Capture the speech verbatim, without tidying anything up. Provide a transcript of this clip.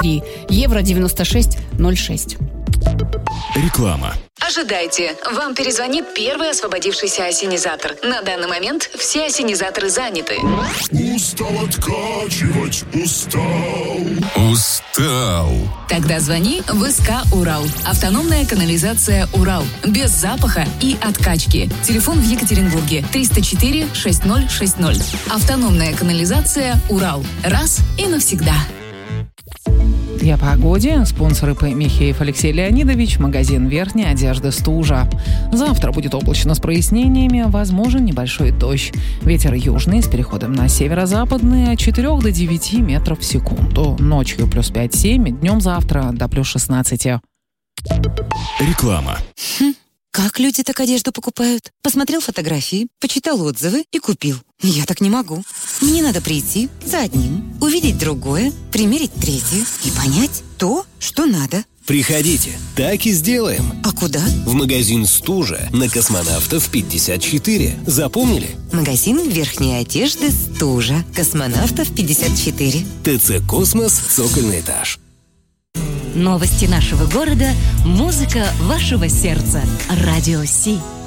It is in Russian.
три, евро девяносто шесть ноль шесть. Реклама. Ожидайте, вам перезвонит первый освободившийся ассенизатор. На данный момент все ассенизаторы заняты. Устал откачивать, устал. Устал. Тогда звони в СК «Урал». Автономная канализация «Урал». Без запаха и откачки. Телефон в Екатеринбурге триста четыре шесть ноль шесть ноль. Автономная канализация «Урал». Раз и навсегда. И о погоде. Спонсор ИП Михеев Алексей Леонидович, магазин верхней одежды «Стужа». Завтра будет облачно с прояснениями, возможен небольшой дождь. Ветер южный с переходом на северо-западный от четырёх до девяти метров в секунду. Ночью плюс пять-семь, днем завтра до плюс шестнадцати. Реклама. Хм, как люди так одежду покупают? Посмотрел фотографии, почитал отзывы и купил. Я так не могу. Мне надо прийти за одним, увидеть другое, примерить третье и понять то, что надо. Приходите, так и сделаем. А куда? В магазин «Стужа» на Космонавтов пятьдесят четыре. Запомнили? Магазин верхней одежды «Стужа». Космонавтов пятьдесят четыре. ТЦ «Космос», цокольный этаж. Новости нашего города, музыка вашего сердца. Радио Си.